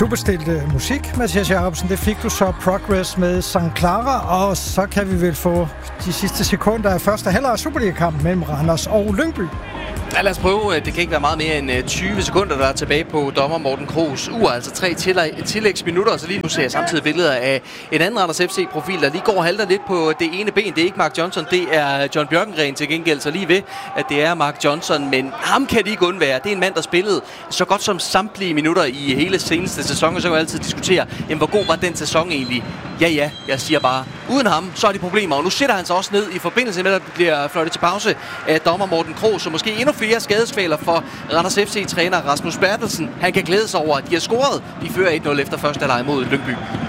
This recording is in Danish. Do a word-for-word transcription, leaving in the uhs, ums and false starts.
Du bestilte musik, Mathias Jacobsen. Det fik du så Progress med Sankt Clara, og så kan vi vel få de sidste sekunder af første halvleg Superliga-kamp mellem Randers og Lyngby. Ja, lad os prøve. Det kan ikke være meget mere end tyve sekunder, der er tilbage på dommer Morten Kroos ur. Altså tre tillægsminutter, så lige nu ser jeg samtidig billeder af en anden Randers F C-profil, der lige går og halter lidt på det ene ben. Det er ikke Mark Johnson, det er John Bjørkengren til gengæld, så lige ved, at det er Mark Johnson. Men ham kan de ikke undvære. Det er en mand, der spillede så godt som samtlige minutter i hele seneste sæson, og så kan jeg altid diskutere, jamen, hvor god var den sæson egentlig? Ja, ja, jeg siger bare, uden ham, så er de problemer. Og nu sætter han sig også ned i forbindelse med, at der bliver fløjtet til pause af dommer Morten Kroos, så måske endnu flere skadesfælder for Randers F C-træner Rasmus Bertelsen. Han kan glæde sig over, at de har scoret. De fører et nul efter første halvleg mod Lyngby.